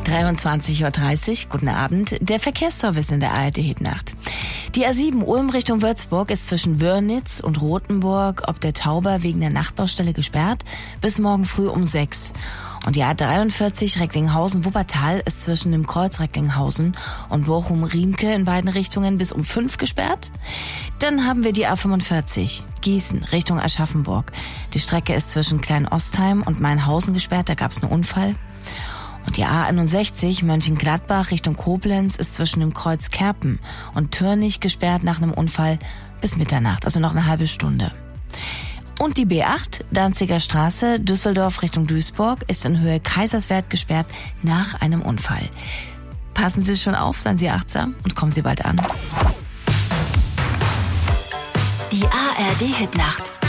23:30 Uhr, guten Abend, der Verkehrsservice in der ARD-Hitnacht. Die A7 Ulm Richtung Würzburg ist zwischen Wörnitz und Rothenburg ob der Tauber wegen der Nachtbaustelle gesperrt bis morgen früh um 6. Und die A43 Recklinghausen-Wuppertal ist zwischen dem Kreuz Recklinghausen und Bochum-Riemke in beiden Richtungen bis um 5 gesperrt. Dann haben wir die A45 Gießen Richtung Aschaffenburg. Die Strecke ist zwischen Klein-Ostheim und Mainhausen gesperrt, da gab es einen Unfall. Und die A61 Mönchengladbach Richtung Koblenz ist zwischen dem Kreuz Kerpen und Türnich gesperrt nach einem Unfall bis Mitternacht, also noch eine halbe Stunde. Und die B8 Danziger Straße Düsseldorf Richtung Duisburg ist in Höhe Kaiserswerth gesperrt nach einem Unfall. Passen Sie schon auf, seien Sie achtsam und kommen Sie bald an. Die ARD Hitnacht.